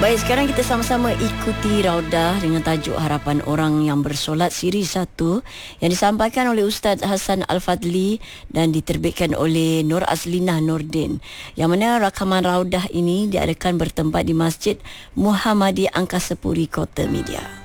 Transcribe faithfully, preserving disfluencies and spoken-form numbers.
Baik, sekarang kita sama-sama ikuti Raudah dengan tajuk Harapan Orang yang Bersolat siri satu yang disampaikan oleh Ustaz Hassan Al-Fadli dan diterbitkan oleh Nur Azlinah Nordin. Yang mana rakaman Raudah ini diadakan bertempat di Masjid Muhammadiyah Angkasa Puri, Kota Media.